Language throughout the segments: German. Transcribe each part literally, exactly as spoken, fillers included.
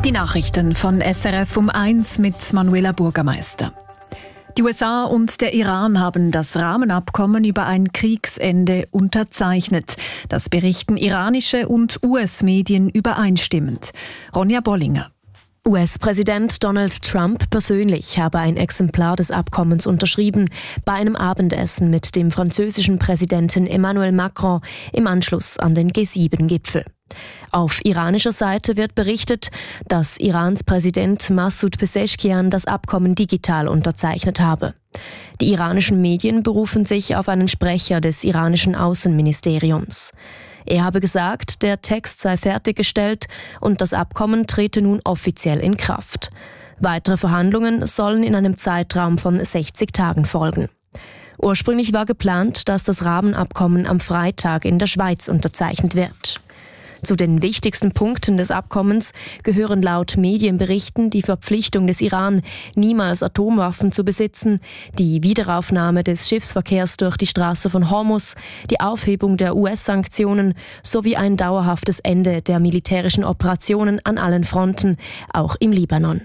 Die Nachrichten von S R F um eins mit Manuela Bürgermeister. Die U S A und der Iran haben das Rahmenabkommen über ein Kriegsende unterzeichnet. Das berichten iranische und U S-Medien übereinstimmend. Ronja Bollinger. U S-Präsident Donald Trump persönlich habe ein Exemplar des Abkommens unterschrieben bei einem Abendessen mit dem französischen Präsidenten Emmanuel Macron im Anschluss an den G sieben Gipfel. Auf iranischer Seite wird berichtet, dass Irans Präsident Massoud Pezeshkian das Abkommen digital unterzeichnet habe. Die iranischen Medien berufen sich auf einen Sprecher des iranischen Außenministeriums. Er habe gesagt, der Text sei fertiggestellt und das Abkommen trete nun offiziell in Kraft. Weitere Verhandlungen sollen in einem Zeitraum von sechzig Tagen folgen. Ursprünglich war geplant, dass das Rahmenabkommen am Freitag in der Schweiz unterzeichnet wird. Zu den wichtigsten Punkten des Abkommens gehören laut Medienberichten die Verpflichtung des Iran, niemals Atomwaffen zu besitzen, die Wiederaufnahme des Schiffsverkehrs durch die Straße von Hormuz, die Aufhebung der U S-Sanktionen sowie ein dauerhaftes Ende der militärischen Operationen an allen Fronten, auch im Libanon.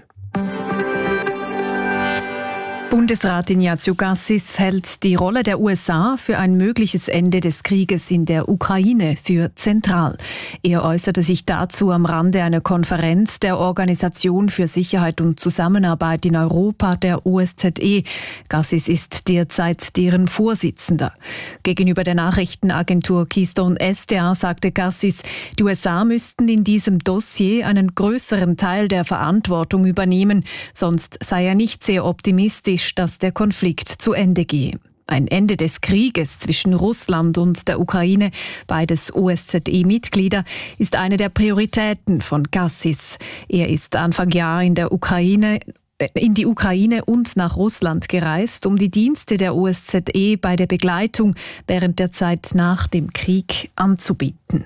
Bundesrat Ignazio Cassis hält die Rolle der U S A für ein mögliches Ende des Krieges in der Ukraine für zentral. Er äußerte sich dazu am Rande einer Konferenz der Organisation für Sicherheit und Zusammenarbeit in Europa, der O S Z E. Cassis ist derzeit deren Vorsitzender. Gegenüber der Nachrichtenagentur Keystone S D A sagte Cassis, die U S A müssten in diesem Dossier einen größeren Teil der Verantwortung übernehmen, sonst sei er nicht sehr optimistisch, dass der Konflikt zu Ende gehe. Ein Ende des Krieges zwischen Russland und der Ukraine, beides O S Z E-Mitglieder, ist eine der Prioritäten von Cassis. Er ist Anfang Jahr in der Ukraine in die Ukraine und nach Russland gereist, um die Dienste der O S Z E bei der Begleitung während der Zeit nach dem Krieg anzubieten.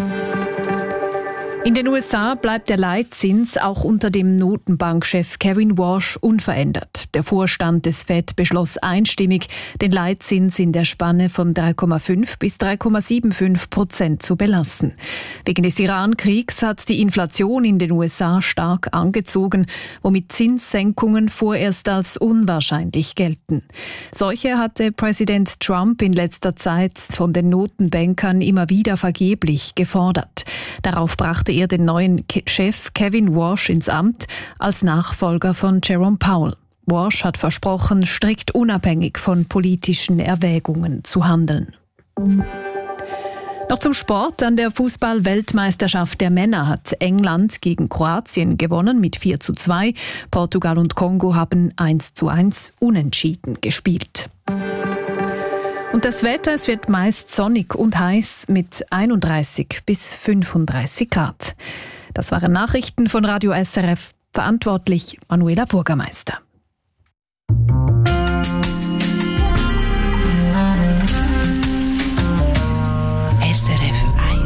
In den U S A bleibt der Leitzins auch unter dem Notenbankchef Kevin Warsh unverändert. Der Vorstand des Fed beschloss einstimmig, den Leitzins in der Spanne von drei Komma fünf bis drei Komma fünfundsiebzig Prozent zu belassen. Wegen des Iran-Kriegs hat die Inflation in den U S A stark angezogen, womit Zinssenkungen vorerst als unwahrscheinlich gelten. Solche hatte Präsident Trump in letzter Zeit von den Notenbankern immer wieder vergeblich gefordert. Darauf brachte er den neuen Chef Kevin Warsh ins Amt als Nachfolger von Jerome Powell. Warsh hat versprochen, strikt unabhängig von politischen Erwägungen zu handeln. Noch zum Sport. An der Fußball-Weltmeisterschaft der Männer hat England gegen Kroatien gewonnen mit vier zu zwei. Portugal und Kongo haben eins zu eins unentschieden gespielt. Und das Wetter, es wird meist sonnig und heiß mit einunddreißig bis fünfunddreißig Grad. Das waren Nachrichten von Radio S R F. Verantwortlich Manuela Bürgermeister.